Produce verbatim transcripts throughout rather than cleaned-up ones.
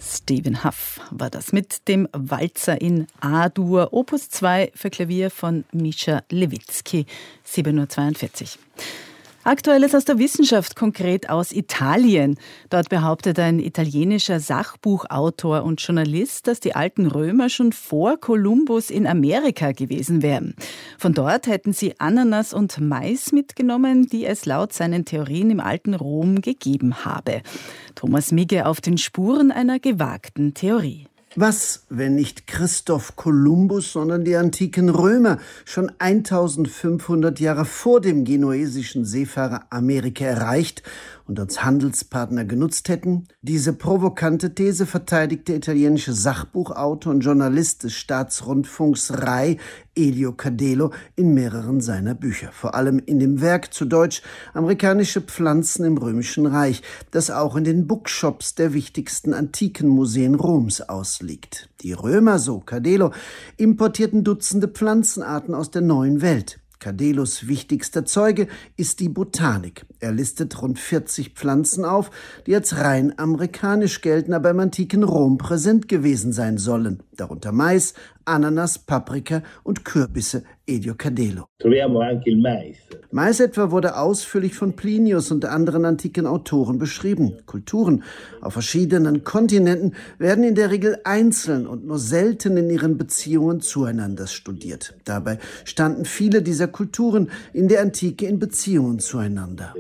Stephen Hough war das mit dem Walzer in A-Dur, Opus zwei für Klavier von Mischa Lewitzki, sieben Uhr zweiundvierzig. Aktuelles aus der Wissenschaft, konkret aus Italien. Dort behauptet ein italienischer Sachbuchautor und Journalist, dass die alten Römer schon vor Kolumbus in Amerika gewesen wären. Von dort hätten sie Ananas und Mais mitgenommen, die es laut seinen Theorien im alten Rom gegeben habe. Thomas Migge auf den Spuren einer gewagten Theorie. Was, wenn nicht Christoph Kolumbus, sondern die antiken Römer schon eintausendfünfhundert Jahre vor dem genuesischen Seefahrer Amerika erreicht und als Handelspartner genutzt hätten? Diese provokante These verteidigt der italienische Sachbuchautor und Journalist des Staatsrundfunks Rai, Elio Cadelo, in mehreren seiner Bücher. Vor allem in dem Werk zu Deutsch Amerikanische Pflanzen im Römischen Reich, das auch in den Bookshops der wichtigsten antiken Museen Roms ausliegt. Die Römer, so Cadelo, importierten Dutzende Pflanzenarten aus der neuen Welt. Cadelos wichtigster Zeuge ist die Botanik. Er listet rund vierzig Pflanzen auf, die als rein amerikanisch gelten, aber im antiken Rom präsent gewesen sein sollen. Darunter Mais, Ananas, Paprika und Kürbisse, Elio Cadelo. Mais etwa wurde ausführlich von Plinius und anderen antiken Autoren beschrieben. Kulturen auf verschiedenen Kontinenten werden in der Regel einzeln und nur selten in ihren Beziehungen zueinander studiert. Dabei standen viele dieser Kulturen in der Antike in Beziehungen zueinander.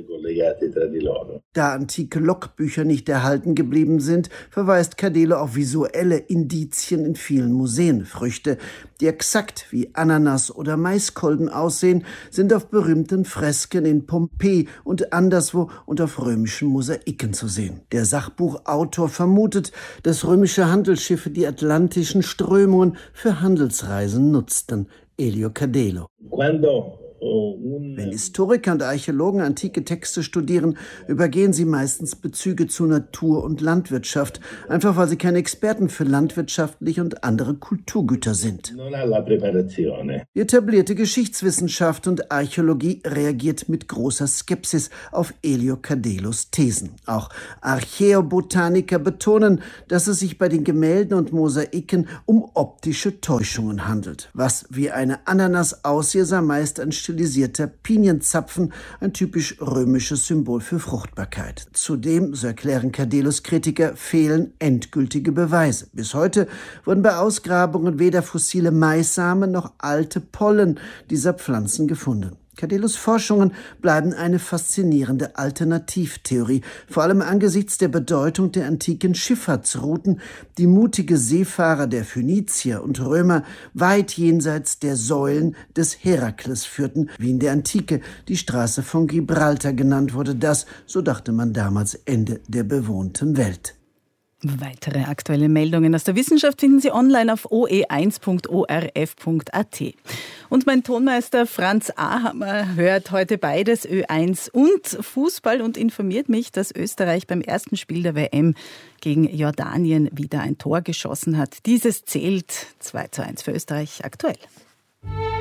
Da antike Logbücher nicht erhalten geblieben sind, verweist Cadelo auf visuelle Indizien in vielen Museen. Früchte, die exakt wie Ananas oder Maiskolben aussehen, sind auf berühmten Fresken in Pompeji und anderswo und auf römischen Mosaiken zu sehen. Der Sachbuchautor vermutet, dass römische Handelsschiffe die atlantischen Strömungen für Handelsreisen nutzten. Elio Cadelo. Wenn Historiker und Archäologen antike Texte studieren, übergehen sie meistens Bezüge zu Natur und Landwirtschaft, einfach weil sie keine Experten für landwirtschaftliche und andere Kulturgüter sind. Die etablierte Geschichtswissenschaft und Archäologie reagiert mit großer Skepsis auf Elio Cadelos Thesen. Auch Archäobotaniker betonen, dass es sich bei den Gemälden und Mosaiken um optische Täuschungen handelt. Was wie eine Ananas aussehe, sei meist ein stilisierter Pinienzapfen, ein typisch römisches Symbol für Fruchtbarkeit. Zudem, so erklären Cadelos Kritiker, fehlen endgültige Beweise. Bis heute wurden bei Ausgrabungen weder fossile Maissamen noch alte Pollen dieser Pflanzen gefunden. Cadelos Forschungen bleiben eine faszinierende Alternativtheorie, vor allem angesichts der Bedeutung der antiken Schifffahrtsrouten, die mutige Seefahrer der Phönizier und Römer weit jenseits der Säulen des Herakles führten, wie in der Antike die Straße von Gibraltar genannt wurde, das, so dachte man damals, Ende der bewohnten Welt. Weitere aktuelle Meldungen aus der Wissenschaft finden Sie online auf o e eins punkt o r f punkt a t. Und mein Tonmeister Franz Ahammer hört heute beides, Ö eins und Fußball, und informiert mich, dass Österreich beim ersten Spiel der W M gegen Jordanien wieder ein Tor geschossen hat. Dieses zählt zwei zu eins für Österreich aktuell.